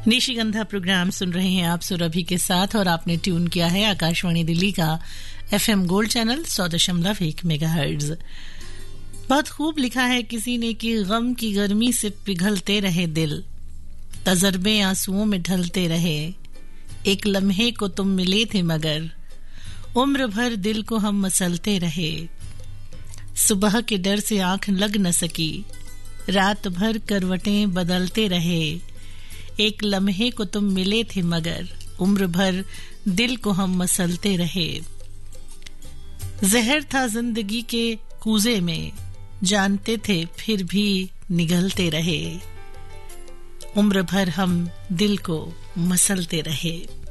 निशिगंधा programme सुन रहे हैं आप सुरभि के साथ और आपने ट्यून किया है आकाशवाणी दिल्ली का FM गोल्ड चैनल 100.1 मेगाहर्ट्ज। बहुत खूब लिखा है किसी ने कि गम की गर्मी से पिघलते रहे दिल, तजर्बे आंसुओं में ढलते रहे, एक लम्हे को तुम मिले थे मगर उम्र भर दिल को हम मसलते रहे, सुबह के डर से आंख लग न सकी, रात भर करवटें बदलते रहे, एक लम्हे को तुम मिले थे मगर उम्र भर दिल को हम मसलते रहे। जहर था जिंदगी के कूजे में, जानते थे फिर भी निगलते रहे, उम्र भर हम दिल को मसलते रहे।